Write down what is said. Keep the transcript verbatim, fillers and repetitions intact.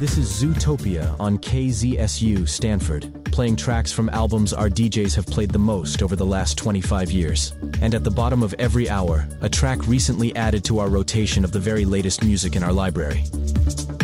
This is Zootopia on K Z S U Stanford, playing tracks from albums our D Js have played the most over the last twenty-five years. And at the bottom of every hour, a track recently added to our rotation of the very latest music in our library.